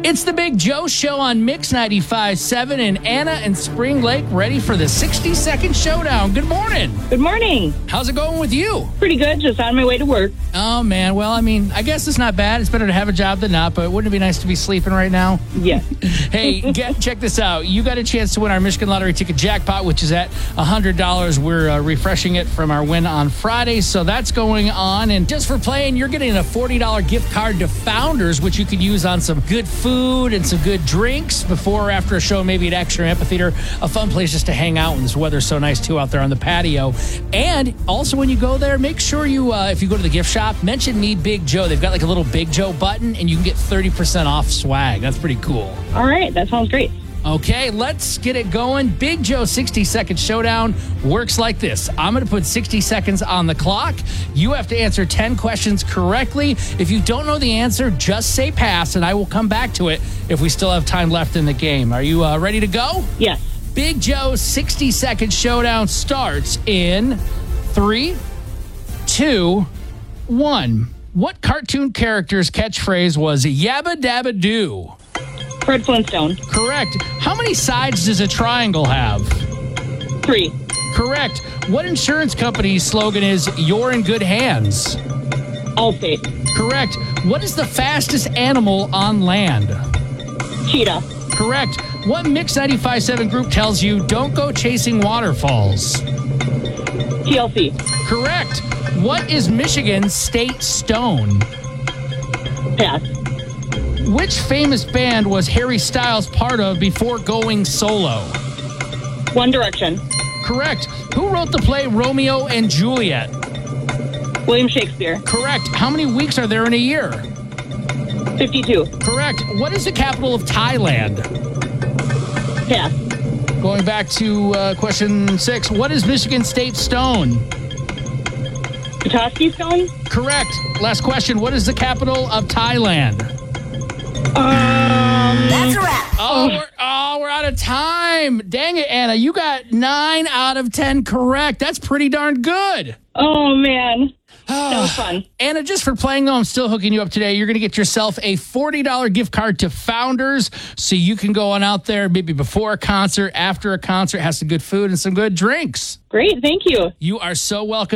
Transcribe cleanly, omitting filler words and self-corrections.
It's the Big Joe Show on Mix 95.7, and Anna and Spring Lake ready for the 60-second showdown. Good morning. Good morning. How's it going with you? Pretty good. Just on my way to work. Oh, man. Well, I mean, I guess it's not bad. It's better to have a job than not, but wouldn't it be nice to be sleeping right now? Yes. Hey, check this out. You got a chance to win our Michigan Lottery ticket jackpot, which is at $100. We're refreshing it from our win on Friday, so that's going on. And just for playing, you're getting a $40 gift card to Founders, which you could use on some good food and some good drinks before or after a show, maybe at Extra Amphitheater. A fun place just to hang out when this weather's so nice, too, out there on the patio. And also, when you go there, make sure you, if you go to the gift shop, mention me, Big Joe. They've got like a little Big Joe button, and you can get 30% off swag. That's pretty cool. All right. That sounds great. Okay, let's get it going. Big Joe 60-second showdown works like this. I'm going to put 60 seconds on the clock. You have to answer 10 questions correctly. If you don't know the answer, just say pass, and I will come back to it if we still have time left in the game. Are you ready to go? Yes. Big Joe 60-second showdown starts in 3, 2, 1. What cartoon character's catchphrase was yabba dabba doo? Fred Flintstone. Correct. How many sides does a triangle have? 3. Correct. What insurance company's slogan is "You're in good hands"? Allstate. Correct. What is the fastest animal on land? Cheetah. Correct. What Mix 95.7 group tells you don't go chasing waterfalls? TLC. Correct. What is Michigan's state stone? Pass. Which famous band was Harry Styles part of before going solo? One Direction. Correct. Who wrote the play Romeo and Juliet? William Shakespeare. Correct. How many weeks are there in a year? 52. Correct. What is the capital of Thailand? Pass. Going back to question 6. What is Michigan State Stone? Petoskey Stone. Correct. Last question. What is the capital of Thailand? That's a wrap. We're out of time. Dang it, Anna. You got 9 out of 10 correct. That's pretty darn good. Oh, man. That was fun. Anna, just for playing, though, I'm still hooking you up today. You're going to get yourself a $40 gift card to Founders so you can go on out there maybe before a concert, after a concert, have some good food and some good drinks. Great. Thank you. You are so welcome.